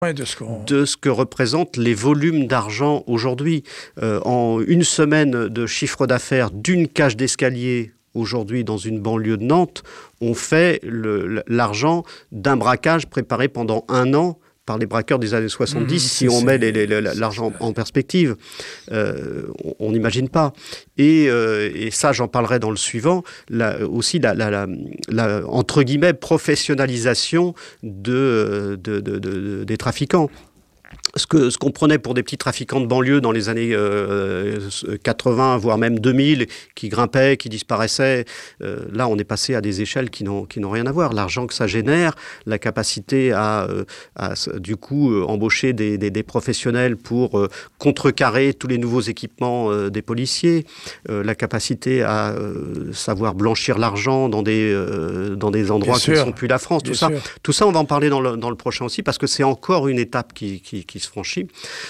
Ouais, de ce que représentent les volumes d'argent aujourd'hui. En une semaine de chiffre d'affaires d'une cage d'escalier aujourd'hui dans une banlieue de Nantes, on fait l'argent d'un braquage préparé pendant 1 an par les braqueurs des années 70, si on met l'argent en perspective. On n'imagine pas. Et ça, j'en parlerai dans le suivant, aussi la entre guillemets, professionnalisation des trafiquants. Ce qu'on prenait pour des petits trafiquants de banlieue dans les années 80, voire même 2000, qui grimpaient, qui disparaissaient, là on est passé à des échelles qui n'ont rien à voir. L'argent que ça génère, la capacité à du coup embaucher des professionnels pour contrecarrer tous les nouveaux équipements des policiers, la capacité à savoir blanchir l'argent dans des endroits qui ne sont plus la France, tout ça on va en parler dans le prochain aussi, parce que c'est encore une étape qui se franchit,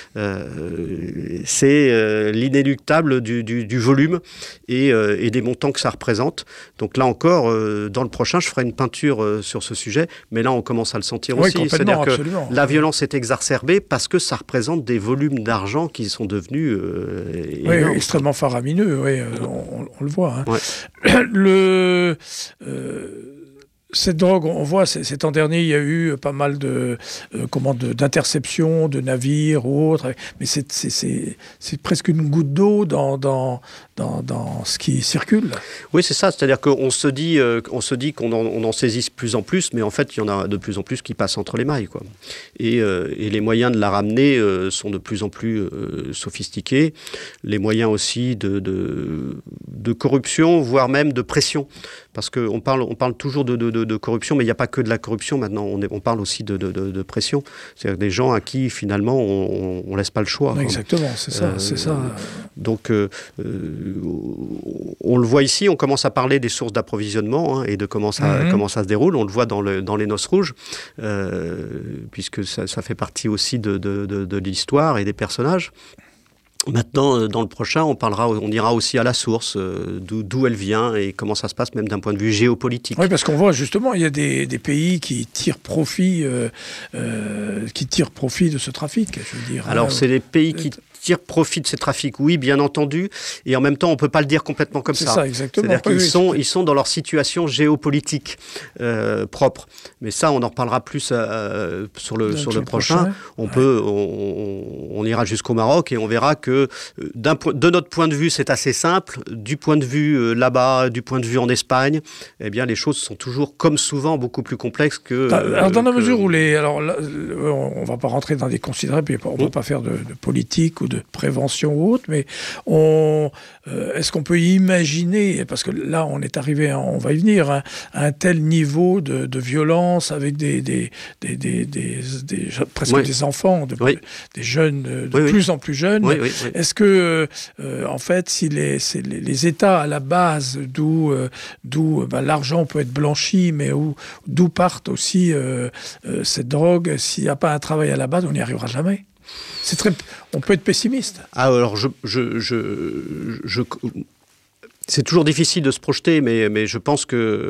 c'est l'inéluctable du volume et des montants que ça représente. Donc là encore, dans le prochain, je ferai une peinture sur ce sujet, mais là on commence à le sentir aussi. C'est-à-dire que la violence est exacerbée parce que ça représente des volumes d'argent qui sont devenus extrêmement faramineux, on le voit. Hein. Ouais. Cette drogue, on voit, ces temps derniers, il y a eu pas mal d'interceptions de navires ou autres, mais c'est presque une goutte d'eau dans ce qui circule. Oui, c'est ça. C'est-à-dire qu'on se dit qu'on en saisisse de plus en plus, mais en fait, il y en a de plus en plus qui passent entre les mailles, quoi. Et les moyens de la ramener sont de plus en plus sophistiqués. Les moyens aussi de corruption, voire même de pression. Parce qu'on parle toujours de corruption, mais il n'y a pas que de la corruption maintenant. On parle aussi de pression. C'est-à-dire des gens à qui, finalement, on laisse pas le choix. Exactement, c'est ça. Donc, on le voit ici, on commence à parler des sources d'approvisionnement et de comment ça se déroule. On le voit dans les Noces Rouges, puisque ça fait partie aussi de l'histoire et des personnages. Maintenant, dans le prochain, on ira aussi à la source, d'où elle vient et comment ça se passe, même d'un point de vue géopolitique. Oui, parce qu'on voit justement, il y a des pays qui tirent profit de ce trafic, je veux dire. Alors, c'est les pays qui tirent profit de ces trafics, oui, bien entendu, et en même temps, on ne peut pas le dire complètement comme ça. C'est ça, exactement. C'est-à-dire qu'ils sont dans leur situation géopolitique propre. Mais ça, on en reparlera plus sur le prochain. On ira jusqu'au Maroc et on verra que de notre point de vue, c'est assez simple. Du point de vue là-bas, du point de vue en Espagne, eh bien, les choses sont toujours, comme souvent, beaucoup plus complexes que... Alors, dans la mesure où alors là, on ne va pas rentrer dans des considérables, on ne va pas faire de politique ou de prévention ou autre, mais est-ce qu'on peut imaginer, parce que là on est arrivé, on va y venir, à un tel niveau de violence avec presque des enfants, des jeunes de plus en plus jeunes. Est-ce que en fait, si les États à la base d'où l'argent peut être blanchi, mais d'où partent aussi cette drogue, s'il n'y a pas un travail à la base, on n'y arrivera jamais. On peut être pessimiste. Alors, c'est toujours difficile de se projeter, mais je pense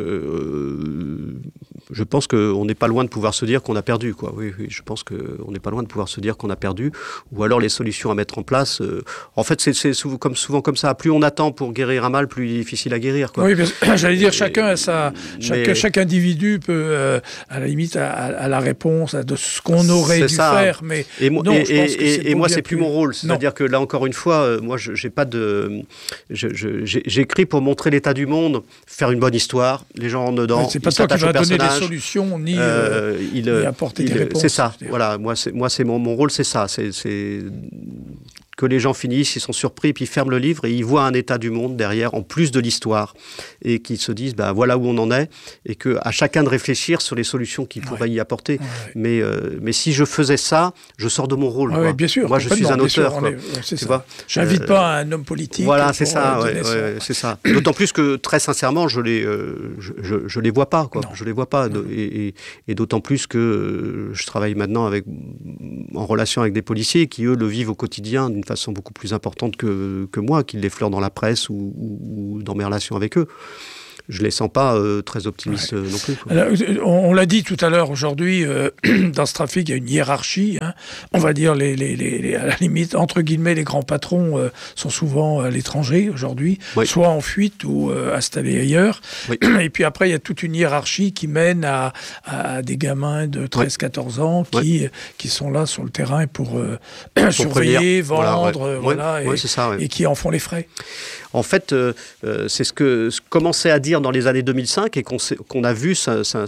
qu'on n'est pas loin de pouvoir se dire qu'on a perdu, quoi. Oui, je pense qu'on n'est pas loin de pouvoir se dire qu'on a perdu, ou alors les solutions à mettre en place. En fait, c'est souvent comme ça. Plus on attend pour guérir un mal, plus difficile à guérir, quoi. Oui, j'allais dire, chaque individu peut, à la limite, à la réponse de ce qu'on aurait dû faire, mais moi, c'est plus mon rôle. C'est-à-dire que là, encore une fois, moi, j'ai pas de... J'écris pour montrer l'état du monde, faire une bonne histoire, les gens rentrent dedans, c'est pas toi qui vas donner des solutions ni apporter des réponses. C'est ça, voilà, moi c'est mon rôle, c'est ça, c'est que les gens finissent, ils sont surpris, puis ils ferment le livre et ils voient un état du monde derrière, en plus de l'histoire, et qu'ils se disent, voilà où on en est, et qu'à chacun de réfléchir sur les solutions qu'il pourrait y apporter. Mais si je faisais ça, je sors de mon rôle. Bien sûr. Moi, je suis un auteur. C'est ça. J'invite pas un homme politique. Voilà, c'est ça. C'est ça. D'autant plus que, très sincèrement, je les vois pas, quoi. Je les vois pas. Et d'autant plus que je travaille maintenant en relation avec des policiers qui, eux, le vivent au quotidien d'une façon beaucoup plus importante que moi, qui l'effleure dans la presse ou dans mes relations avec eux. je ne les sens pas très optimistes non plus. Alors, on l'a dit tout à l'heure, aujourd'hui, dans ce trafic, il y a une hiérarchie. Hein. On va dire, à la limite, entre guillemets, les grands patrons sont souvent à l'étranger aujourd'hui, soit en fuite ou installés ailleurs. Oui. Et puis après, il y a toute une hiérarchie qui mène à des gamins de 13-14 ans qui sont là sur le terrain pour surveiller, vendre, et qui en font les frais. En fait, c'est ce que commençait à dire dans les années 2005 et qu'on a vu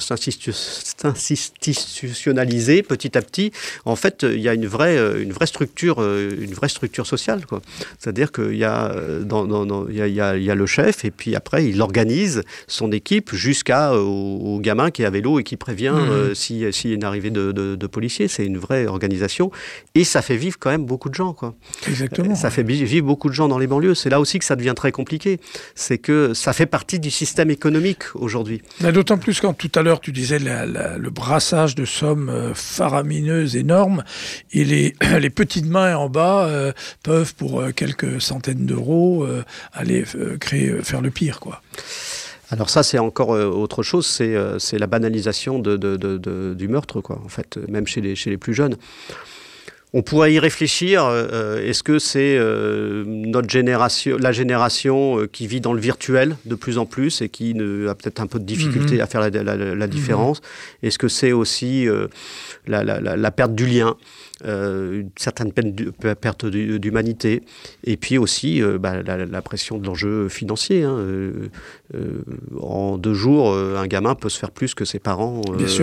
s'institutionnaliser petit à petit. En fait, il y a une vraie structure sociale, quoi. C'est-à-dire qu'il y a le chef et puis après il organise son équipe jusqu'au gamin qui est à vélo et qui prévient s'il y a une arrivée de policiers. C'est une vraie organisation et ça fait vivre quand même beaucoup de gens, quoi. Exactement. Ça fait vivre beaucoup de gens dans les banlieues. C'est là aussi que ça devient très compliqué. C'est que ça fait partie du système économique aujourd'hui. D'autant plus quand tout à l'heure tu disais le brassage de sommes faramineuses, énormes, et les petites mains en bas peuvent pour quelques centaines d'euros aller faire le pire, quoi. Alors ça, c'est encore autre chose, c'est la banalisation du meurtre, quoi, en fait, même chez les plus jeunes. On pourrait y réfléchir. Est-ce que c'est notre génération, la génération qui vit dans le virtuel de plus en plus et qui a peut-être un peu de difficulté à faire la différence? Est-ce que c'est aussi la perte du lien, une certaine perte d'humanité, et puis aussi la pression de l'enjeu financier. Hein. En 2 jours, un gamin peut se faire plus que ses parents,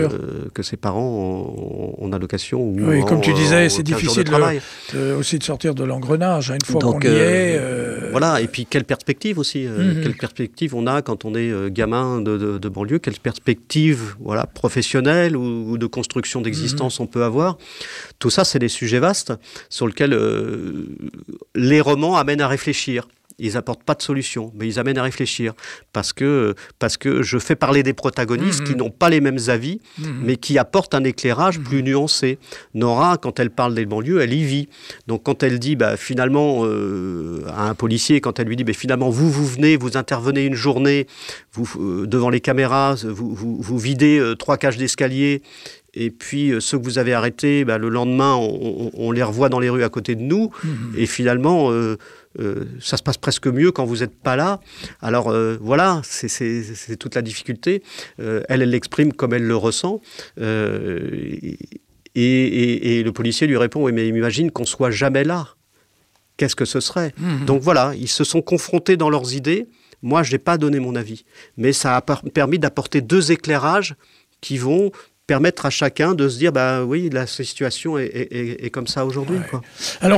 en allocation. Ou comme tu disais, c'est difficile aussi de sortir de l'engrenage, hein, une fois qu'on y est. Voilà, et puis quelle perspective aussi, quelle perspective on a quand on est gamin de banlieue, quelle perspective professionnelle ou de construction d'existence on peut avoir. Tout ça, c'est des sujets vastes sur lesquels les romans amènent à réfléchir. Ils n'apportent pas de solution, mais ils amènent à réfléchir. Parce que je fais parler des protagonistes qui n'ont pas les mêmes avis, mais qui apportent un éclairage plus nuancé. Nora, quand elle parle des banlieues, elle y vit. Donc quand elle dit finalement à un policier, quand elle lui dit finalement vous venez, vous intervenez une journée, devant les caméras, vous videz 3 cages d'escalier, et puis ceux que vous avez arrêtés, le lendemain, on les revoit dans les rues à côté de nous, et finalement... ça se passe presque mieux quand vous n'êtes pas là. Alors voilà, c'est toute la difficulté. Elle l'exprime comme elle le ressent. Et le policier lui répond, oui, mais imagine qu'on ne soit jamais là. Qu'est-ce que ce serait ? Donc voilà, ils se sont confrontés dans leurs idées. Moi, je n'ai pas donné mon avis. Mais ça a permis d'apporter 2 éclairages qui vont permettre à chacun de se dire oui, la situation est comme ça aujourd'hui. Ouais. Quoi. Alors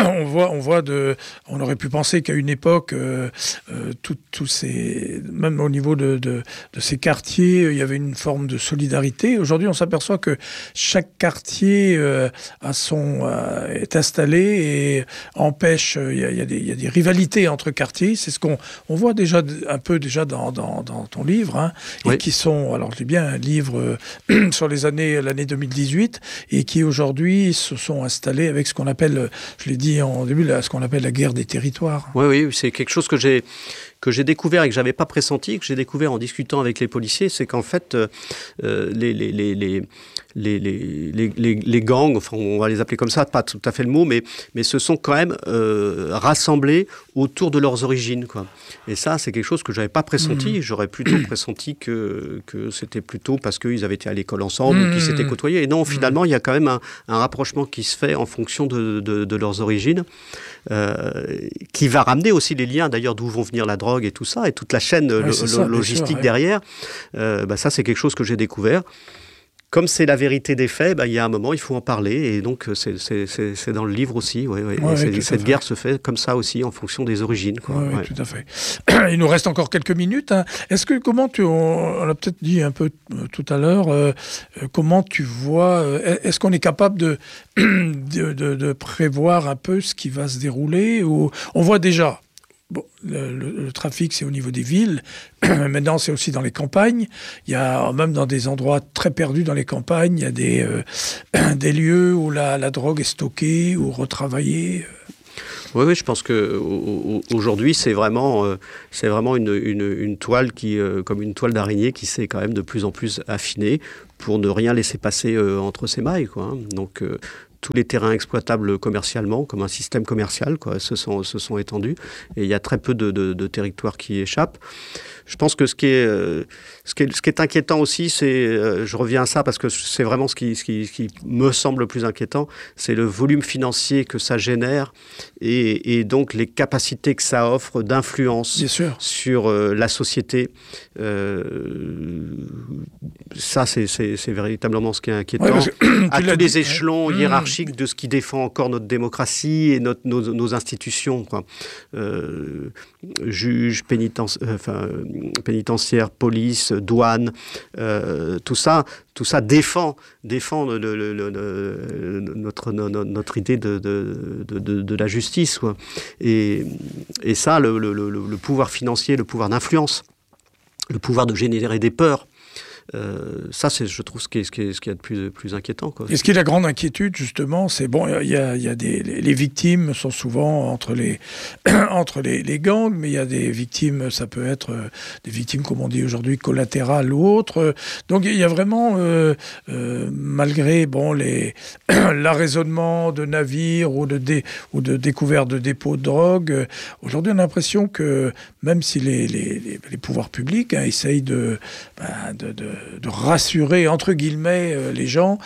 on aurait pu penser qu'à une époque tous ces, même au niveau de ces quartiers, il y avait une forme de solidarité. Aujourd'hui, on s'aperçoit que chaque quartier est installé et empêche. Il y a des rivalités entre quartiers. C'est ce qu'on voit déjà un peu dans ton livre, hein, et qui sont. Alors je dis bien un livre sur l'année 2018, et qui aujourd'hui se sont installés avec ce qu'on appelle, je l'ai dit en début, ce qu'on appelle la guerre des territoires. Oui, c'est quelque chose que j'ai découvert et que je n'avais pas pressenti, que j'ai découvert en discutant avec les policiers, c'est qu'en fait, les gangs, enfin on va les appeler comme ça, pas tout à fait le mot, mais se sont quand même rassemblés autour de leurs origines, quoi. Et ça, c'est quelque chose que je n'avais pas pressenti. J'aurais plutôt pressenti que c'était plutôt parce qu'ils avaient été à l'école ensemble ou qu'ils s'étaient côtoyés. Et non, finalement, il y a quand même un rapprochement qui se fait en fonction de leurs origines, qui va ramener aussi les liens, d'ailleurs, d'où vont venir la drogue et tout ça, et toute la chaîne logistique derrière. Ça, c'est quelque chose que j'ai découvert. Comme c'est la vérité des faits, il y a un moment, il faut en parler. Et donc, c'est dans le livre aussi. Cette guerre se fait comme ça aussi, en fonction des origines. Quoi. Oui, tout à fait. Il nous reste encore quelques minutes. Hein. Est-ce que, on l'a peut-être dit un peu tout à l'heure, comment tu vois, est-ce qu'on est capable de prévoir un peu ce qui va se dérouler, ou on voit déjà. Bon, le trafic, c'est au niveau des villes. Maintenant, c'est aussi dans les campagnes. Il y a, même dans des endroits très perdus dans les campagnes, il y a des lieux où la drogue est stockée ou retravaillée. Oui, je pense qu'aujourd'hui, c'est vraiment une toile comme une toile d'araignée qui s'est quand même de plus en plus affinée pour ne rien laisser passer entre ses mailles, quoi, hein. Donc, tous les terrains exploitables commercialement, comme un système commercial, quoi, se sont étendus. Et il y a très peu de territoires qui échappent. Je pense que ce qui est inquiétant aussi, c'est, je reviens à ça parce que c'est vraiment ce qui me semble le plus inquiétant, c'est le volume financier que ça génère et donc les capacités que ça offre d'influence sur la société. Ça, c'est véritablement ce qui est inquiétant. À tous les échelons hiérarchiques de ce qui défend encore notre démocratie et nos institutions, quoi. Juges, pénitentiaire, police, douane, tout ça défend notre idée de la justice, quoi. Et ça, le pouvoir financier, le pouvoir d'influence, le pouvoir de générer des peurs, ça, c'est, je trouve, ce qui est de plus inquiétant, quoi. Et ce qui est la grande inquiétude, justement, c'est bon, il y a les victimes sont souvent entre les gangs, mais il y a des victimes, ça peut être des victimes, comme on dit aujourd'hui, collatérales ou autres. Donc il y a vraiment, malgré l'arraisonnement de navires ou de découverte de dépôts de drogue, aujourd'hui on a l'impression que même si les pouvoirs publics essayent de rassurer entre guillemets les gens,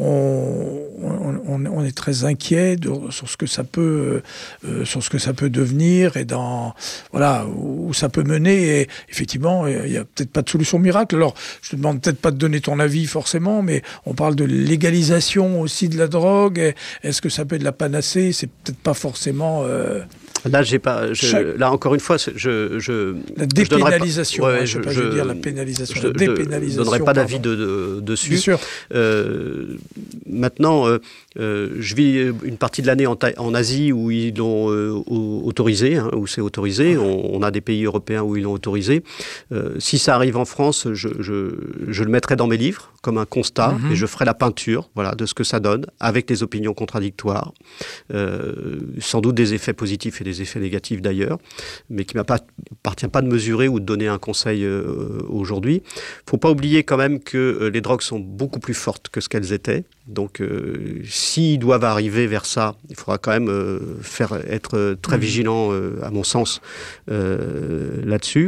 on est très inquiet sur ce que ça peut devenir et où ça peut mener. Et effectivement, il y a peut-être pas de solution miracle. Alors, je te demande peut-être pas de donner ton avis forcément, mais on parle de légalisation aussi de la drogue. Est-ce que ça peut être la panacée? C'est peut-être pas forcément. Là, là, encore une fois, la dépénalisation, je veux dire la pénalisation, la dépénalisation. Je ne donnerai pas d'avis dessus. Bien sûr. Maintenant, je vis une partie de l'année en Asie où ils l'ont autorisé, où c'est autorisé. On a des pays européens où ils l'ont autorisé. Si ça arrive en France, je le mettrai dans mes livres comme un constat et je ferai la peinture, de ce que ça donne, avec des opinions contradictoires, sans doute des effets positifs et des effets négatifs d'ailleurs, mais qui ne m'appartient pas de mesurer ou de donner un conseil aujourd'hui. Il ne faut pas oublier quand même que les drogues sont beaucoup plus fortes que ce qu'elles étaient. Donc, s'ils doivent arriver vers ça, il faudra quand même être très vigilant, à mon sens, là-dessus.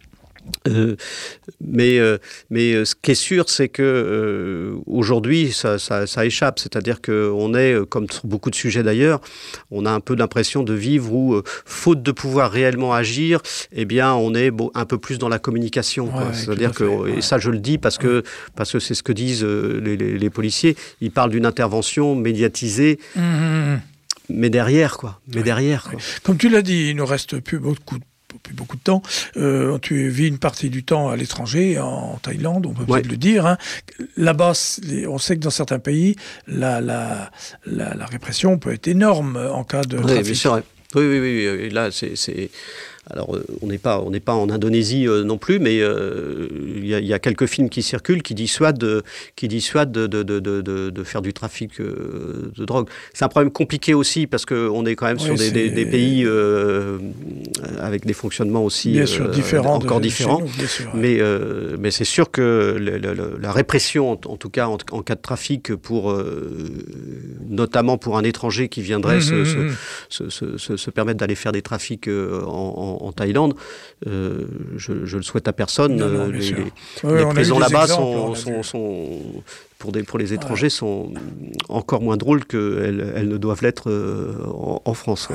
Mais ce qui est sûr, c'est que aujourd'hui, ça échappe. C'est-à-dire qu'on est, comme sur beaucoup de sujets d'ailleurs, on a un peu l'impression de vivre où, faute de pouvoir réellement agir, on est un peu plus dans la communication, quoi. C'est-à-dire que, et ça je le dis parce que c'est ce que disent les policiers, ils parlent d'une intervention médiatisée. Mais derrière, quoi. Comme tu l'as dit, il ne reste plus beaucoup de temps. Tu vis une partie du temps à l'étranger, en Thaïlande, on peut peut-être le dire. Là-bas, on sait que dans certains pays, la répression peut être énorme en cas de trafic. Bien sûr. Oui. Et là, c'est... Alors, on n'est pas en Indonésie non plus, mais il y a quelques films qui circulent qui dissuadent de faire du trafic de drogue. C'est un problème compliqué aussi parce qu'on est quand même sur des pays avec des fonctionnements aussi encore différents. Mais c'est sûr que la répression, en tout cas en cas de trafic, notamment pour un étranger qui viendrait se permettre d'aller faire des trafics en Thaïlande, je le souhaite à personne. Les prisons là-bas sont pour les étrangers sont encore moins drôles qu'elles ne doivent l'être en France.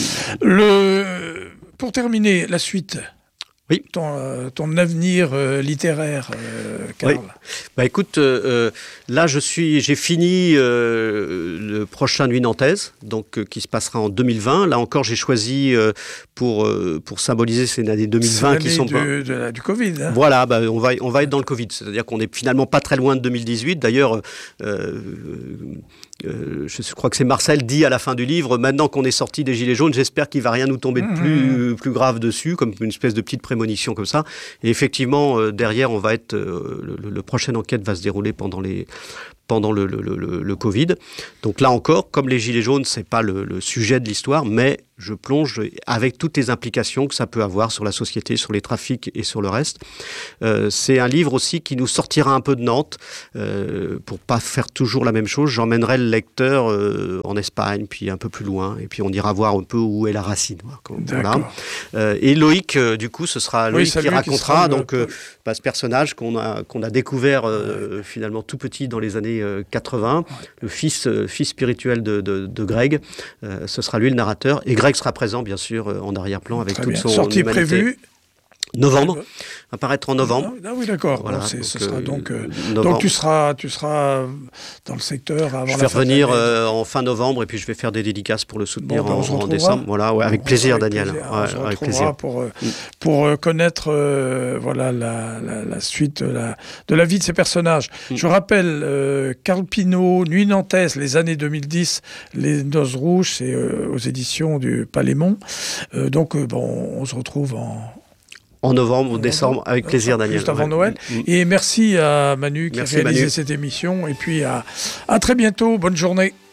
Pour terminer, la suite. Oui. Ton avenir littéraire, Karl. Oui. Écoute, là j'ai fini le prochain Nuit Nantaise, donc qui se passera en 2020. Là encore, j'ai choisi pour symboliser ces années 2020 qui sont du Covid. Voilà, on va être dans le Covid, c'est-à-dire qu'on n'est finalement pas très loin de 2018. D'ailleurs, je crois que c'est Marcel dit à la fin du livre, maintenant qu'on est sorti des Gilets jaunes, j'espère qu'il ne va rien nous tomber de plus grave dessus, comme une espèce de petite prémonition comme ça. Et effectivement, derrière, on va être le prochaine enquête va se dérouler pendant le Covid. Donc là encore, comme les Gilets jaunes, c'est pas le sujet de l'histoire, mais je plonge avec toutes les implications que ça peut avoir sur la société, sur les trafics et sur le reste. C'est un livre aussi qui nous sortira un peu de Nantes, pour pas faire toujours la même chose. J'emmènerai le lecteur en Espagne, puis un peu plus loin, et puis on ira voir un peu où est la racine. Voilà. Et Loïc, du coup, ce sera Loïc qui racontera ce personnage qu'on a découvert finalement tout petit dans les années 80, le fils spirituel de Greg. Ce sera lui le narrateur, et Greg sera présent bien sûr en arrière-plan avec toute son sortie humanité. Prévue Novembre, apparaître en novembre. Ah oui, d'accord. Voilà, ce sera donc tu seras dans le secteur avant la fin de l'année. Je vais revenir en fin novembre, et puis je vais faire des dédicaces pour le soutenir en décembre. Voilà, avec plaisir, Daniel. Avec plaisir. Pour connaître la suite de la vie de ces personnages. Je rappelle Carl Pinault, Nuit nantaise, les années 2010, Les Noces Rouges, c'est aux éditions du Palémon. On se retrouve en novembre ou décembre, avec plaisir, Daniel. Juste avant Noël. Et merci à Manu qui a réalisé cette émission. Et puis à très bientôt. Bonne journée.